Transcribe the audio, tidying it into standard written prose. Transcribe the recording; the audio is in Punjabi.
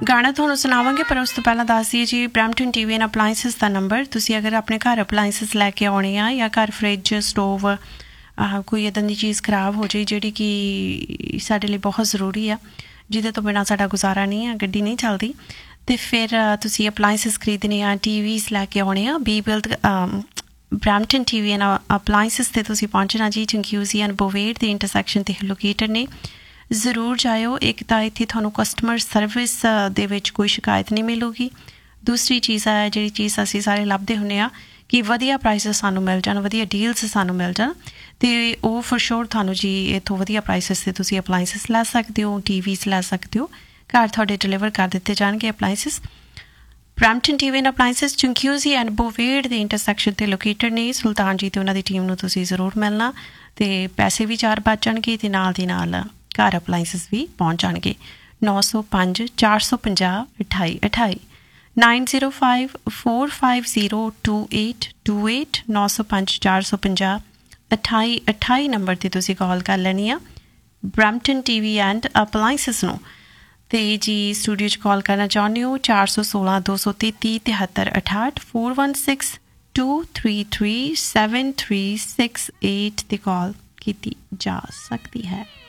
ਗਾਣਾ ਤੁਹਾਨੂੰ ਸੁਣਾਵਾਂਗੇ, ਪਰ ਉਸ ਤੋਂ ਪਹਿਲਾਂ ਦੱਸ ਦਈਏ ਜੀ Brampton TV and appliances the number. ਤੁਸੀਂ ਅਗਰ ਆਪਣੇ ਘਰ ਅਪਲਾਇੰਸਿਸ ਲੈ ਕੇ ਆਉਣੇ ਆ ਜਾਂ ਘਰ ਫਰਿੱਜ ਸਟੋਵ ਕੋਈ ਇੱਦਾਂ ਦੀ ਚੀਜ਼ ਖਰਾਬ ਹੋ ਜਾਏ ਜਿਹੜੀ ਕਿ ਸਾਡੇ ਲਈ ਬਹੁਤ ਜ਼ਰੂਰੀ ਆ, ਜਿਹਦੇ ਤੋਂ ਬਿਨਾਂ ਸਾਡਾ ਗੁਜ਼ਾਰਾ ਨਹੀਂ ਆ, ਗੱਡੀ ਨਹੀਂ ਚੱਲਦੀ, ਅਤੇ ਫਿਰ ਤੁਸੀਂ ਅਪਲਾਇੰਸਿਸ ਖਰੀਦਣੇ ਆ, ਟੀਵੀਜ਼ ਲੈ ਕੇ ਆਉਣੇ ਆ। ਬਰੈਂਪਟਨ ਟੀਵੀ ਐਂਡ ਅਪਲਾਇੰਸਿਸ 'ਤੇ ਤੁਸੀਂ ਪਹੁੰਚਣਾ ਜੀ। ਚੰਕਿਊਜ਼ੀ ਐਂਡ ਬੋਵੇਰ ਦੇ ਇੰਟਰਸੈਕਸ਼ਨ 'ਤੇ ਲੋਕੇਟਡ ਨੇ। ਜ਼ਰੂਰ ਜਾਇਓ। ਇੱਕ ਤਾਂ ਇੱਥੇ ਤੁਹਾਨੂੰ ਕਸਟਮਰ ਸਰਵਿਸ ਦੇ ਵਿੱਚ ਕੋਈ ਸ਼ਿਕਾਇਤ ਨਹੀਂ ਮਿਲੂਗੀ। ਦੂਸਰੀ ਚੀਜ਼ ਹੈ, ਜਿਹੜੀ ਚੀਜ਼ ਅਸੀਂ ਸਾਰੇ ਲੱਭਦੇ ਹੁੰਦੇ ਹਾਂ ਕਿ ਵਧੀਆ ਪ੍ਰਾਈਸਿਸ ਸਾਨੂੰ ਮਿਲ ਜਾਣ, ਵਧੀਆ ਡੀਲਸ ਸਾਨੂੰ ਮਿਲ ਜਾਣ, ਅਤੇ ਉਹ ਫੋਰ ਸ਼ੋਰ ਤੁਹਾਨੂੰ ਜੀ ਇੱਥੋਂ ਵਧੀਆ ਪ੍ਰਾਈਸਿਸ 'ਤੇ ਤੁਸੀਂ ਅਪਲਾਇੰਸਿਸ ਲੈ ਸਕਦੇ ਹੋ, ਟੀਵੀਜ਼ ਲੈ ਸਕਦੇ ਹੋ। ਘਰ ਤੁਹਾਡੇ ਡਿਲੀਵਰ ਕਰ ਦਿੱਤੇ ਜਾਣਗੇ appliances. Brampton TV and appliances ਚੰਕਿਊਜ਼ੀ and ਬੋਵੇਰ ਦੇ ਇੰਟਰਸੈਕਸ਼ਨ 'ਤੇ ਲੋਕੇਟਡ ਨੇ। ਸੁਲਤਾਨ ਜੀ ਅਤੇ ਉਹਨਾਂ ਦੀ ਟੀਮ ਨੂੰ ਤੁਸੀਂ ਜ਼ਰੂਰ ਮਿਲਣਾ, ਅਤੇ ਪੈਸੇ ਵੀ 4 ਬਚ ਜਾਣਗੇ, ਅਤੇ ਨਾਲ ਦੀ ਨਾਲ ਘਰ ਅਪਲਾਇੰਸਿਸ ਵੀ ਪਹੁੰਚ ਜਾਣਗੇ। 905 450 2828 9054502828 905 450 2828 ਨੰਬਰ 'ਤੇ ਤੁਸੀਂ ਕਾਲ ਕਰ ਲੈਣੀ ਆ ਬਰੈਂਪਟਨ ਟੀਵੀ ਐਂਡ ਅਪਲਾਇੰਸਿਸ ਨੂੰ। ਅਤੇ ਜੀ ਸਟੂਡੀਓ 'ਚ ਕਾਲ ਕਰਨਾ ਚਾਹੁੰਦੇ ਹੋ 416 233 7368 416 233 7368 'ਤੇ ਕਾਲ ਕੀਤੀ ਜਾ ਸਕਦੀ ਹੈ।